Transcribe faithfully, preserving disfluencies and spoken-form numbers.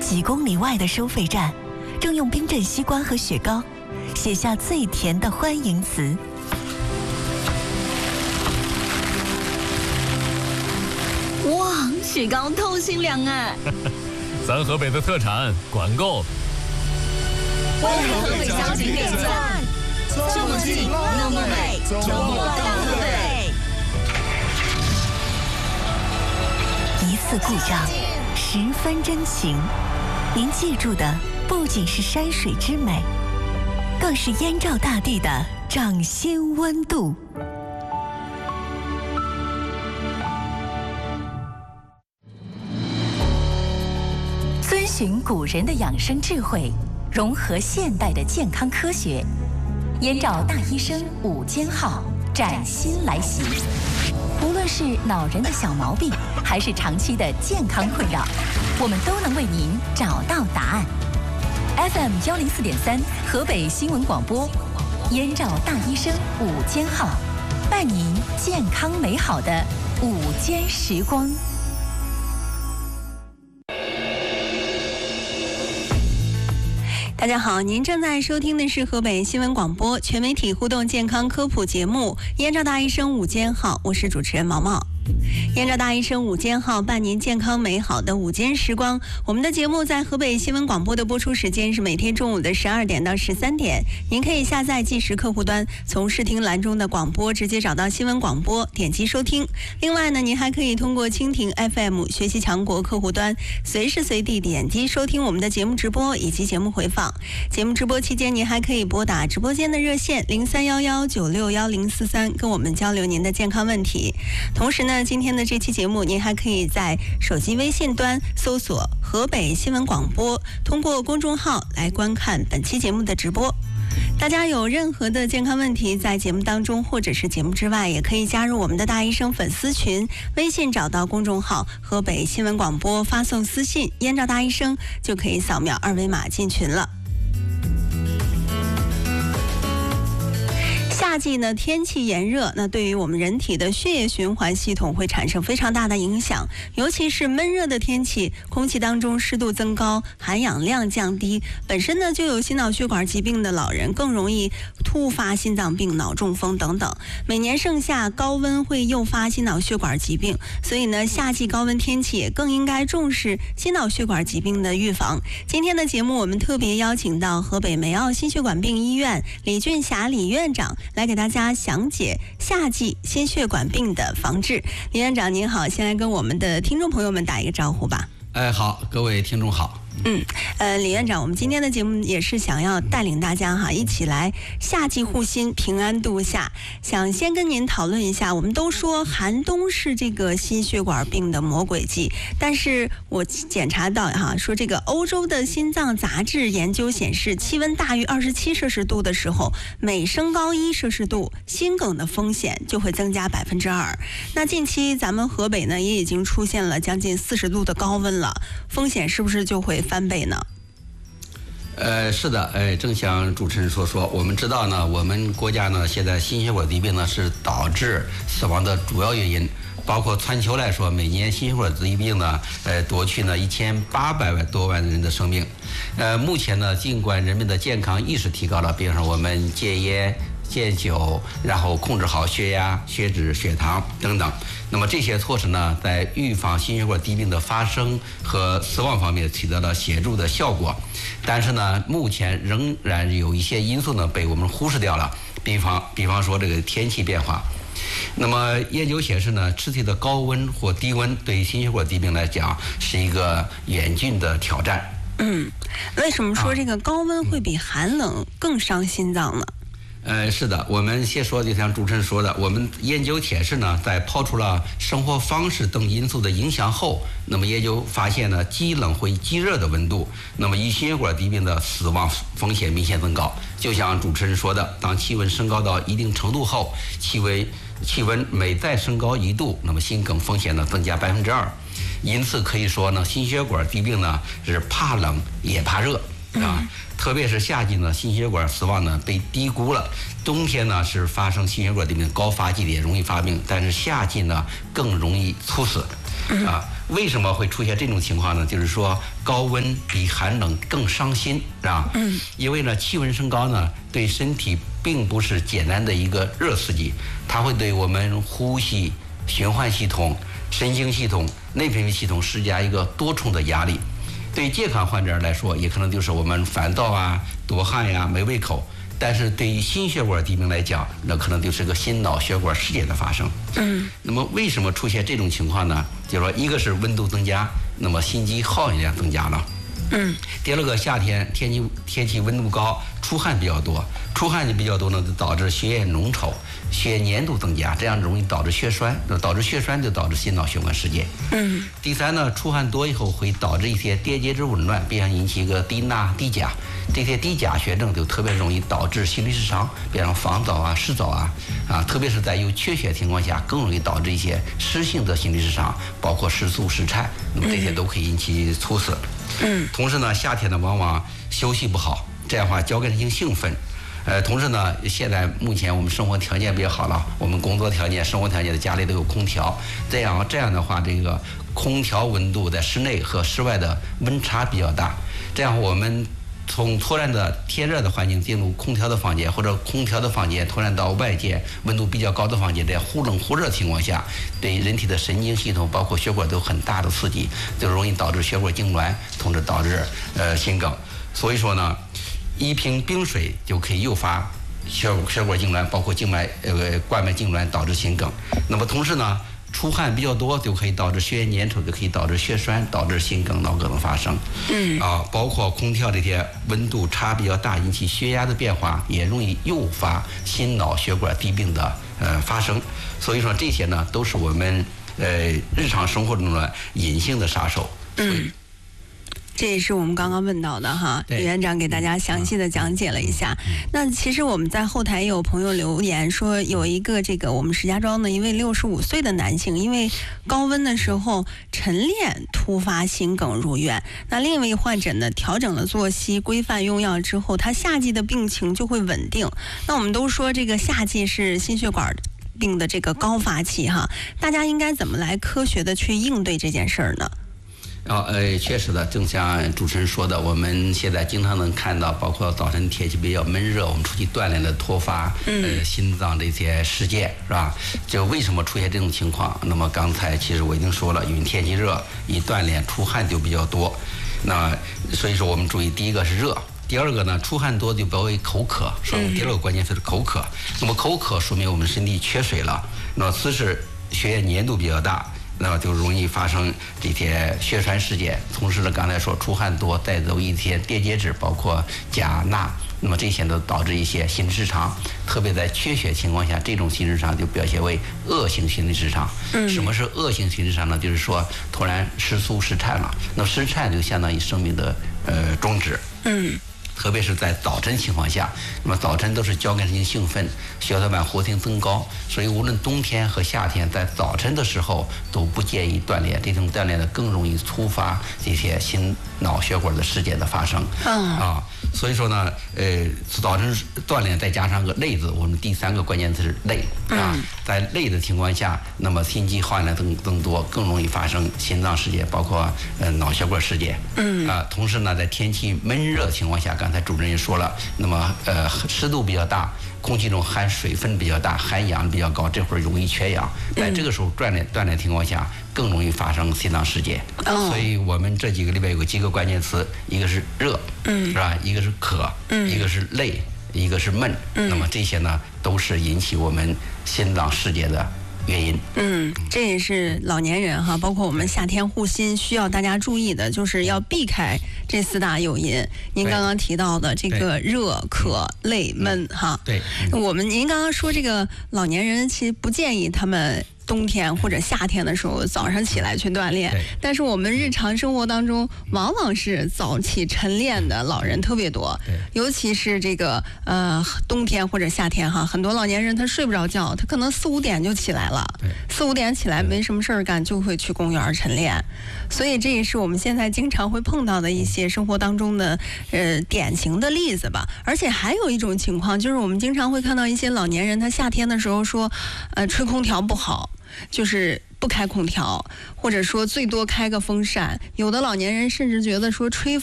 几公里外的收费站，正用冰镇西瓜和雪糕写下最甜的欢迎词。 哇，雪糕透心凉哎！ 咱河北的特产，管够。 为河北交警点赞，这么近，那么美，周末到河北。 一次故障，十分真情。您记住的不仅是山水之美，更是燕赵大地的掌心温度。遵循古人的养生智慧，融合现代的健康科学，燕赵大医生午间号崭新来袭。无论是恼人的小毛病，还是长期的健康困扰，我们都能为您找到答案。F M 幺零四点三，河北新闻广播，燕赵大医生午间号，伴您健康美好的午间时光。大家好，您正在收听的是河北新闻广播全媒体互动健康科普节目《燕赵大医生午间号》，我是主持人毛毛。燕赵大医生午间号伴您健康美好的午间时光。我们的节目在河北新闻广播的播出时间是每天中午的十二点到十三点。您可以下载即时客户端，从视听栏中的广播直接找到新闻广播，点击收听。另外呢，您还可以通过蜻蜓 F M 学习强国客户端，随时随地点击收听我们的节目直播以及节目回放。节目直播期间，您还可以拨打直播间的热线零三幺幺九六幺零四三，跟我们交流您的健康问题。同时呢，今天的这期节目，您还可以在手机微信端搜索河北新闻广播，通过公众号来观看本期节目的直播。大家有任何的健康问题，在节目当中或者是节目之外，也可以加入我们的大医生粉丝群，微信找到公众号河北新闻广播，发送私信燕赵大医生，就可以扫描二维码进群了。夏季呢，天气炎热，那对于我们人体的血液循环系统会产生非常大的影响，尤其是闷热的天气，空气当中湿度增高，含氧量降低，本身呢就有心脑血管疾病的老人更容易突发心脏病、脑中风等等。每年盛夏高温会诱发心脑血管疾病，所以呢，夏季高温天气也更应该重视心脑血管疾病的预防。今天的节目，我们特别邀请到河北梅奥心血管病医院李俊霞李院长来给大家详解夏季心血管病的防治。李院长您好，先来跟我们的听众朋友们打一个招呼吧。 哎，好，各位听众好。 嗯，呃，李院长，我们今天的节目也是想要带领大家哈，一起来夏季护心，平安度夏。想先跟您讨论一下，我们都说寒冬是这个心血管病的魔鬼季，但是我检查到哈，说这个欧洲的心脏杂志研究显示，气温大于二十七摄氏度的时候，每升高一摄氏度，心梗的风险就会增加百分之二。那近期咱们河北呢，也已经出现了将近四十度的高温了，风险是不是就会翻倍呢？ 呃，是的，哎，正像主持人所说，我们知道呢，我们国家呢，现在心血管疾病呢是导致死亡的主要原因，包括全球来说，每年心血管疾病呢，呃，夺去呢一千八百万多万人的生命。呃，目前呢，尽管人们的健康意识提高了，比如说我们戒烟、戒酒，然后控制好血压、血脂、血糖等等。那么这些措施呢，在预防心血管疾病的发生和死亡方面起到了显著的效果。但是呢，目前仍然有一些因素呢被我们忽视掉了，比方比方说这个天气变化。那么研究显示呢，持续的高温或低温对心血管疾病来讲是一个严峻的挑战。 嗯，为什么说这个高温会比寒冷更伤心脏呢？ 呃，是的，我们先说，就像主持人说的，我们研究显示呢，在抛除了生活方式等因素的影响后，那么研究发现呢，极冷或极热的温度，那么与心血管疾病的死亡风险明显增高。就像主持人说的，当气温升高到一定程度后，气温气温每再升高一度，那么心梗风险呢增加百分之二。因此可以说呢，心血管疾病呢是怕冷也怕热啊。嗯，特别是夏季呢，心血管死亡呢被低估了。冬天呢是发生心血管疾病高发季节，容易发病，但是夏季呢更容易猝死。啊， 为什么会出现这种情况呢？就是说高温比寒冷更伤心，是吧？嗯。因为呢，气温升高呢，对身体并不是简单的一个热刺激，它会对我们呼吸、循环系统、神经系统、内分泌系统施加一个多重的压力。对健康患者来说，也可能就是我们烦躁啊、多汗呀、没胃口。但是对于心血管疾病来讲，那可能就是个心脑血管事件的发生。嗯。那么为什么出现这种情况呢？就是说，一个是温度增加，那么心肌耗氧量增加了。嗯。第二个，夏天天气天气温度高，出汗比较多，出汗就比较多呢，就导致血液浓稠，血液粘度增加，这样容易导致血栓，导致血栓就导致心脑血管事件。嗯。第三呢，出汗多以后会导致一些电解质紊乱，并引起一个低钠、低钾。这些低钾血症就特别容易导致心律失常，比方防早啊、失早啊，啊，特别是在有缺血情况下，更容易导致一些失性的心律失常，包括失速、失颤，那么这些都可以引起猝死。嗯。同时呢，夏天呢往往休息不好，这样的话交感神经兴奋。呃，同时呢，现在目前我们生活条件比较好了，我们工作条件、生活条件的家里都有空调，这样这样的话，这个空调温度在室内和室外的温差比较大，这样我们从突然的天热的环境进入空调的房间，或者空调的房间突然到外界温度比较高的房间，在忽冷忽热的情况下，对人体的神经系统包括血管都有很大的刺激，就容易导致血管痉挛，同时导致呃心梗。所以说呢，一瓶冰水就可以诱发血血管痉挛，包括静脉呃冠脉痉挛，导致心梗。那么同时呢，出汗比较多就可以导致血液粘稠，就可以导致血栓，导致心梗、脑梗的发生。嗯啊，包括空调这些温度差比较大，引起血压的变化，也容易诱发心脑血管疾病的呃发生。所以说这些呢，都是我们呃日常生活中的隐性的杀手。嗯。 这也是我们刚刚问到的哈，李院长给大家详细的讲解了一下。那其实我们在后台也有朋友留言说，有一个这个我们石家庄的一位六十五岁的男性，因为高温的时候晨练突发心梗入院。那另一位患者呢，调整了作息、规范用药之后，他夏季的病情就会稳定。那我们都说这个夏季是心血管病的这个高发期哈，大家应该怎么来科学的去应对这件事儿呢？ 啊，呃，确实的，正像主持人说的，我们现在经常能看到，包括早晨天气比较闷热，我们出去锻炼的突发，呃，心脏这些事件，是吧？就为什么出现这种情况？那么刚才其实我已经说了，因为天气热，一锻炼出汗就比较多，那所以说我们注意，第一个是热。第二个呢，出汗多就表为口渴，说第二个关键词是口渴。那么口渴说明我们身体缺水了，那么此时血液粘度比较大，那么就容易发生这些血栓事件。同时呢，刚才说出汗多带走一些电解质，包括钾、钠，那么这些都导致一些心律失常。特别在缺血情况下，这种心律失常就表现为恶性心律失常。嗯，什么是恶性心律失常呢？就是说突然失速失颤了，那么失颤就相当于生命的呃终止。嗯。特别是在早晨情况下，那么早晨都是交感神经兴奋，血小板活性增高，所以无论冬天和夏天，在早晨的时候都不建议锻炼。这种锻炼呢，更容易触发这些心脑血管的事件的发生。嗯啊，所以说呢，呃，早晨锻炼再加上个累字，我们第三个关键词是累啊。在累的情况下，那么心肌耗氧量增增多，更容易发生心脏事件，包括呃脑血管事件。嗯啊，同时呢，在天气闷热情况下，刚才主持人也说了，那么呃湿度比较大，空气中含水分比较大，含氧比较高，这会儿容易缺氧。在这个时候锻炼锻炼情况下，更容易发生心脏事件。哦、所以我们这几个里边有几个关键词，一个是热，嗯，是吧？一个是渴，嗯，一个是累，一个是闷。嗯，那么这些呢，都是引起我们心脏事件的原因。嗯， 这也是老年人哈，包括我们夏天护心需要大家注意的，就是要避开这四大诱因。您刚刚提到的这个热、渴、累、闷哈。对，我们您刚刚说这个老年人其实不建议他们冬天或者夏天的时候早上起来去锻炼，但是我们日常生活当中往往是早起晨练的老人特别多，尤其是这个呃冬天或者夏天哈，很多老年人他睡不着觉，他可能四五点就起来了，四五点起来没什么事儿干，就会去公园晨练，所以这也是我们现在经常会碰到的一些生活当中的呃典型的例子吧。而且还有一种情况，就是我们经常会看到一些老年人，他夏天的时候说，呃吹空调不好。就是不开空调，或者说最多开个风扇。有的老年人甚至觉得说吹